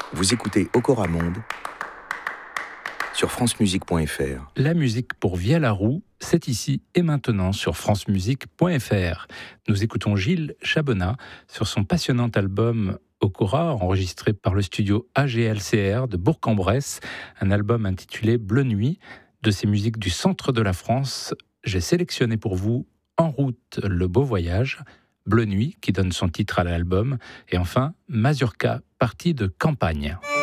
Vous écoutez Okora Monde sur francemusique.fr. La musique pour Vialaroux, c'est ici et maintenant sur francemusique.fr. Nous écoutons Gilles Chabonnat sur son passionnant album Okora, enregistré par le studio AGLCR de Bourg-en-Bresse, un album intitulé Bleu Nuit. De ces musiques du centre de la France, j'ai sélectionné pour vous En route, le beau voyage, Bleu Nuit qui donne son titre à l'album, et enfin Mazurka, partie de campagne.